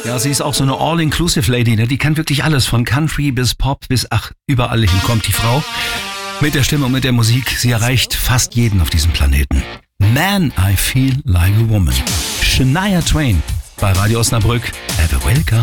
Ja, sie ist auch so eine All-Inclusive-Lady, ne? Die kann wirklich alles, von Country bis Pop bis, überall hin kommt die Frau. Mit der Stimme und mit der Musik, sie erreicht fast jeden auf diesem Planeten. Man, I Feel Like a Woman. Shania Twain bei Radio Osnabrück. Have a welcome.